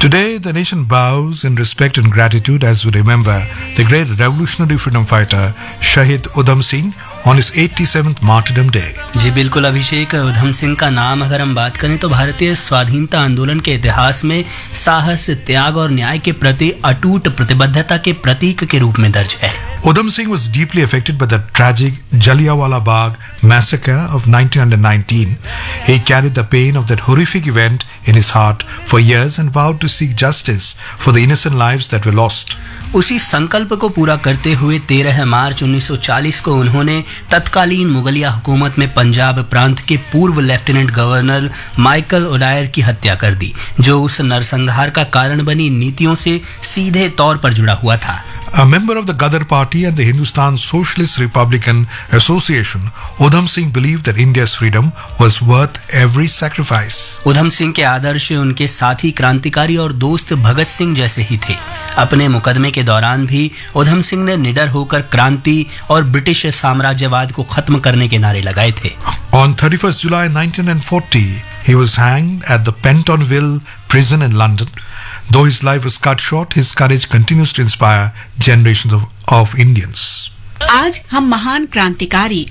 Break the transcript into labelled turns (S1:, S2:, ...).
S1: Today, the nation bows in respect and gratitude as we remember the great revolutionary freedom fighter Shahid Udham Singh on his 87th Martyrdom Day.
S2: जी बिल्कुल अभिषेक, उधम सिंह का नाम अगर हम बात करें तो भारतीय स्वाधीनता आंदोलन के इतिहास में साहस, त्याग और न्याय के प्रति अटूट प्रतिबद्धता के प्रतीक के रूप में दर्ज है.
S1: Udham Singh was deeply affected by the tragic Jallianwala Bagh massacre of 1919. He carried the pain of that horrific event in his heart for years and vowed to seek justice for the innocent lives that were lost.
S2: उसी संकल्प को पूरा करते हुए 13 मार्च 1940 को उन्होंने तत्कालीन मुगलिया हुकूमत में पंजाब प्रांत के पूर्व लेफ्टिनेंट गवर्नर माइकल ओडायर की हत्या कर दी, जो उस नरसंहार का कारण बनी नीतियों से सीधे तौर पर जुड़ा हुआ था.
S1: A member of the Ghadar Party and the Hindustan Socialist Republican Association, Udham Singh believed that India's freedom was worth every sacrifice.
S2: Udham Singh के आदर्श उनके साथी क्रांतिकारी और दोस्त भगत सिंह जैसे ही थे. अपने मुकदमे के दौरान भी उधम सिंह ने निडर होकर क्रांति और ब्रिटिश साम्राज्यवाद को खत्म करने के नारे लगाए थे.
S1: On 31st July 1940, he was hanged at the Pentonville prison in London. Though his life was cut short, his courage continues to inspire generations of Indians.
S3: आज हम महान क्रांतिकारी